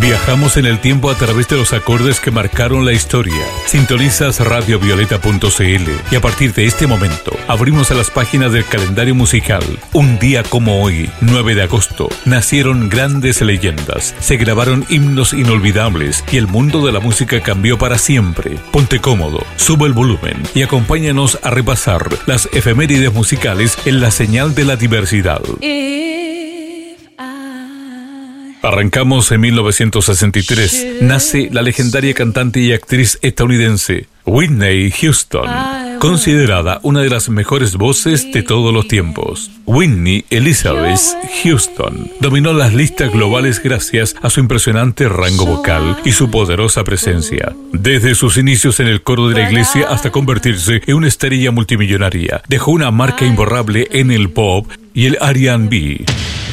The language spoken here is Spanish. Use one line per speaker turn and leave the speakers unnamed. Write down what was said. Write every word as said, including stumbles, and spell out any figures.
Viajamos en el tiempo a través de los acordes que marcaron la historia. Sintonizas radio violeta punto c l y a partir de este momento abrimos a las páginas del calendario musical. Un día como hoy, nueve de agosto, nacieron grandes leyendas, se grabaron himnos inolvidables y el mundo de la música cambió para siempre. Ponte cómodo, sube el volumen y acompáñanos a repasar las efemérides musicales en la señal de la diversidad. Arrancamos en mil novecientos sesenta y tres. Nace la legendaria cantante y actriz estadounidense Whitney Houston, considerada una de las mejores voces de todos los tiempos. Whitney Elizabeth Houston dominó las listas globales gracias a su impresionante rango vocal y su poderosa presencia. Desde sus inicios en el coro de la iglesia hasta convertirse en una estrella multimillonaria, dejó una marca imborrable en el pop y el R and B.